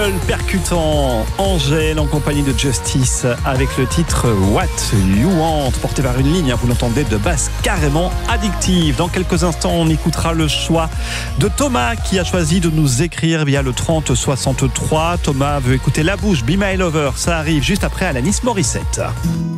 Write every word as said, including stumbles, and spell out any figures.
Soul percutant, Angèle en compagnie de Justice avec le titre What You Want, porté par une ligne, vous l'entendez, de basse carrément addictive. Dans quelques instants, on écoutera le choix de Thomas qui a choisi de nous écrire via le trente soixante-trois. Thomas veut écouter La Bouche, Be My Lover, ça arrive juste après Alanis Morissette.